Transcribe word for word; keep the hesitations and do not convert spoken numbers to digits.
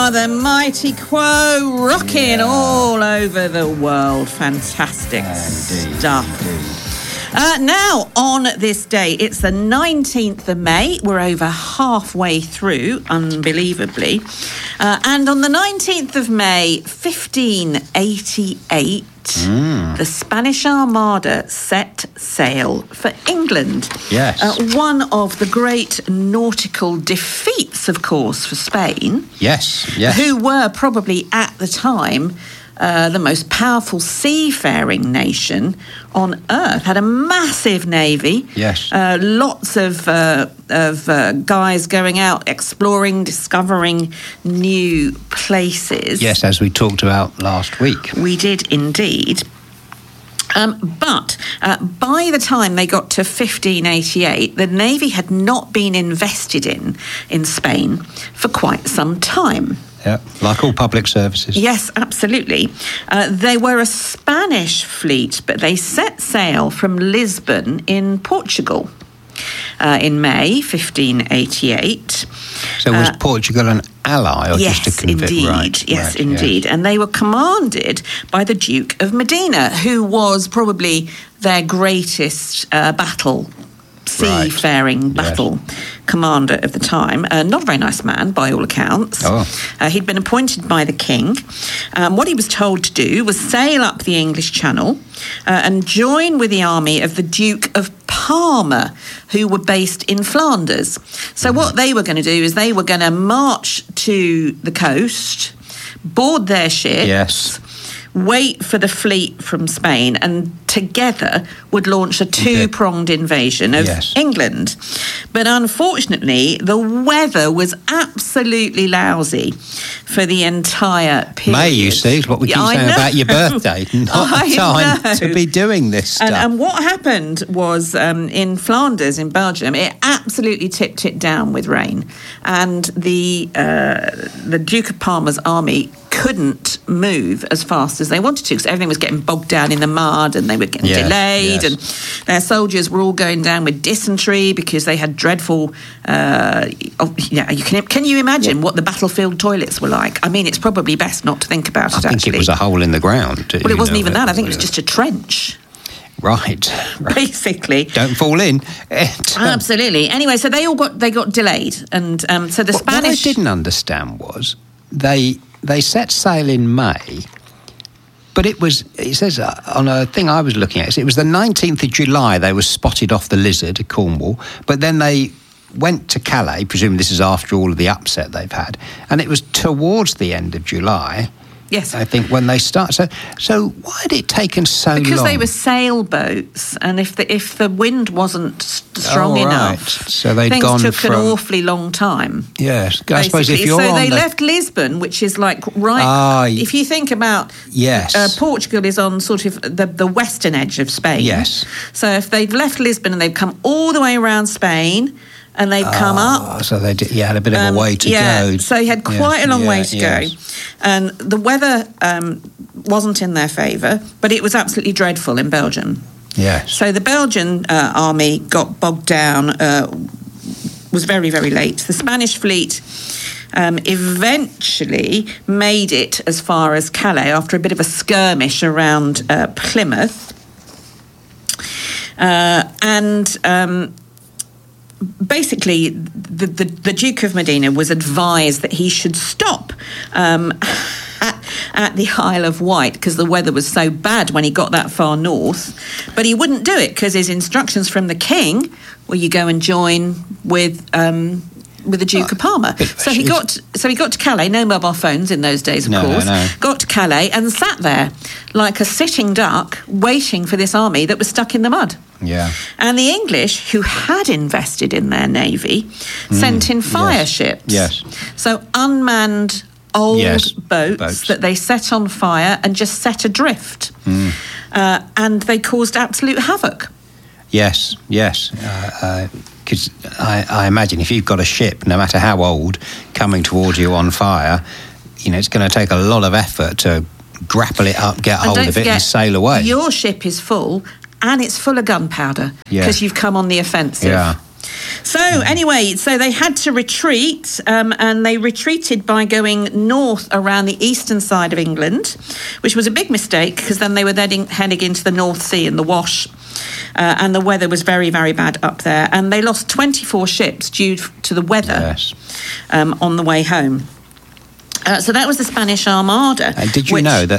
Ah, the mighty Quo, rocking yeah. all over the world. Fantastic yeah, indeed, stuff. Indeed. Uh, now, on this day, it's the nineteenth of May. We're over halfway through, unbelievably. Uh, and on the nineteenth of May, fifteen eighty-eight, mm. the Spanish Armada set sail for England. Yes. Uh, one of the great nautical defeats, of course, for Spain. Yes, yes. Who were probably, at the time, Uh, the most powerful seafaring nation on earth. Had a massive navy. Yes. Uh, lots of uh, of uh, guys going out exploring, discovering new places. Yes, as we talked about last week. We did indeed. Um, but uh, by the time they got to fifteen eighty-eight, the navy had not been invested in in Spain for quite some time. Yeah, like all public services. Yes, absolutely. Uh, they were a Spanish fleet, but they set sail from Lisbon in Portugal uh, in May fifteen eighty-eight. So was uh, Portugal an ally? Or yes, just a convict? indeed. Right, yes, right, indeed. Yes. And they were commanded by the Duke of Medina, who was probably their greatest uh, battle seafaring right. battle yes. commander of the time. Uh, not a very nice man, by all accounts. Oh. Uh, he'd been appointed by the king. Um, what he was told to do was sail up the English Channel uh, and join with the army of the Duke of Parma, who were based in Flanders. So mm-hmm. what they were going to do is they were going to march to the coast, board their ships, yes. wait for the fleet from Spain, and together would launch a two-pronged invasion of yes. England. But unfortunately, the weather was absolutely lousy for the entire period. May, you see, is what we keep yeah, saying about your birthday. Not I the time know. to be doing this stuff. And, and what happened was um, in Flanders, in Belgium, it absolutely tipped it down with rain. And the uh, the Duke of Parma's army couldn't move as fast as they wanted to because everything was getting bogged down in the mud and they were getting yes, delayed yes. and their soldiers were all going down with dysentery because they had dreadful uh, oh, yeah, you can, can you imagine yeah. what the battlefield toilets were like? I mean, it's probably best not to think about I it, think actually. it was a hole in the ground. Well, it wasn't know, even it, that. I think it was just a trench. Right. right. Basically. Don't fall in. Absolutely. Anyway, so they all got they got delayed. And um, so the what, Spanish... What I didn't understand was they... They set sail in May, but it was, it says uh, on a thing I was looking at, it was the nineteenth of July they were spotted off the Lizard at Cornwall, but then they went to Calais, presumably this is after all of the upset they've had, and it was towards the end of July, yes, I think, when they start. So, so why had it taken so because long? Because they were sailboats, and if the if the wind wasn't strong oh, right. enough, so they'd things gone took from... an awfully long time. Yes, basically. I suppose if you're so on they the... left Lisbon, which is like right. Ah, if you think about, yes, uh, Portugal is on sort of the the western edge of Spain. Yes. So if they've left Lisbon and they've come all the way around Spain. And they'd come oh, up. So they did, you had a bit of um, a way to yeah, go. So you had quite yeah, a long yeah, way to yes. go. And the weather um, wasn't in their favour, but it was absolutely dreadful in Belgium. Yes. So the Belgian uh, army got bogged down, uh, was very, very late. The Spanish fleet um, eventually made it as far as Calais after a bit of a skirmish around uh, Plymouth. Uh, and... Um, Basically, the, the, the Duke of Medina was advised that he should stop um, at, at the Isle of Wight because the weather was so bad when he got that far north. But he wouldn't do it because his instructions from the king were you go and join with... Um, with the Duke of Parma. So he got so he got to Calais, no mobile phones in those days, of no, course. No, no. Got to Calais and sat there like a sitting duck waiting for this army that was stuck in the mud. Yeah. And the English, who had invested in their navy, mm, sent in fire yes, ships. Yes. So unmanned old yes, boats, boats that they set on fire and just set adrift. Mm. Uh, and they caused absolute havoc. Yes, yes. Because uh, uh, I, I imagine if you've got a ship, no matter how old, coming towards you on fire, you know, it's going to take a lot of effort to grapple it up, get hold of it and sail away. Your ship is full and it's full of gunpowder because yeah. you've come on the offensive. Yeah. So anyway, so they had to retreat, um, and they retreated by going north around the eastern side of England, which was a big mistake because then they were heading, heading into the North Sea and the Wash, uh, and the weather was very, very bad up there. And they lost twenty-four ships due to the weather Yes. um, on the way home. Uh, so that was the Spanish Armada. And did you which, know that